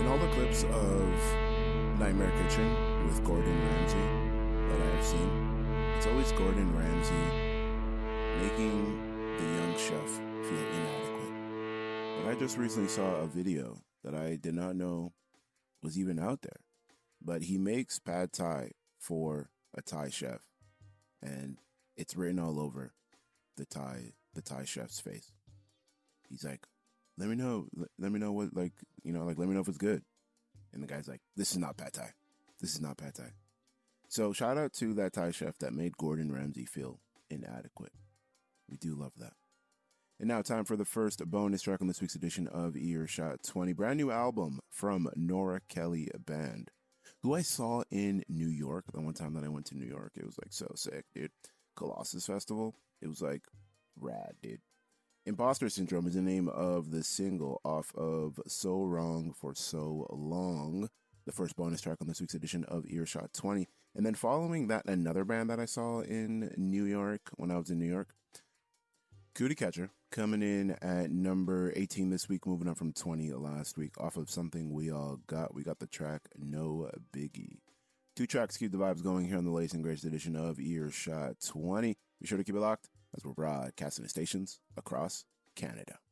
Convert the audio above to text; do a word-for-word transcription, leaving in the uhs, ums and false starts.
In all the clips of Nightmare Kitchen with Gordon Ramsay that I have seen, it's always Gordon Ramsay making the young chef feel inadequate. But I just recently saw a video that I did not know was even out there. But he makes pad thai for a Thai chef, and it's written all over the Thai the Thai chef's face. He's like, let me know, let, let me know what, like, you know, like, let me know if it's good. And the guy's like, this is not pad thai. This is not pad thai. So shout out to that Thai chef that made Gordon Ramsay feel inadequate. We do love that. And now time for the first bonus track on this week's edition of Earshot twenty. Brand new album from Nora Kelly Band, who I saw in New York. The one time that I went to New York, it was like so sick, dude. Colossus Festival. It was like rad, dude. Imposter Syndrome is the name of the single off of So Wrong for So Long, the first bonus track on this week's edition of Earshot twenty. And then following that, another band that I saw in New York when I was in New York, Cootie Catcher, coming in at number eighteen this week, moving up from twenty last week, off of Something We All Got. We got the track No Biggie. Two tracks keep the vibes going here on the latest and greatest edition of Earshot twenty. Be sure to keep it locked as we're broadcasting to stations across Canada.